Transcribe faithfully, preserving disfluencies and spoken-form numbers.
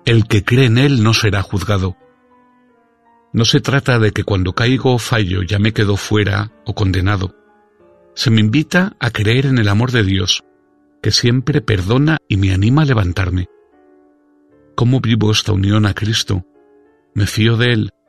El que cree en Él no será juzgado. No se trata de que cuando caigo o fallo ya me quedo fuera o condenado. Se me invita a creer en el amor de Dios, que siempre perdona y me anima a levantarme. ¿Cómo vivo esta unión a Cristo? ¿Me fío de Él?